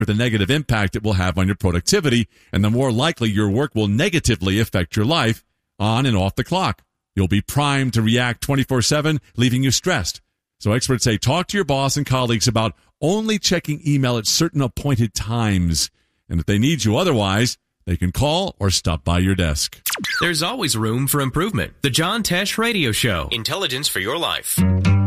the negative impact it will have on your productivity, and the more likely your work will negatively affect your life on and off the clock. You'll be primed to react 24/7, leaving you stressed. So experts say talk to your boss and colleagues about only checking email at certain appointed times. And if they need you otherwise, they can call or stop by your desk. There's always room for improvement. The John Tesh Radio Show. Intelligence for your life.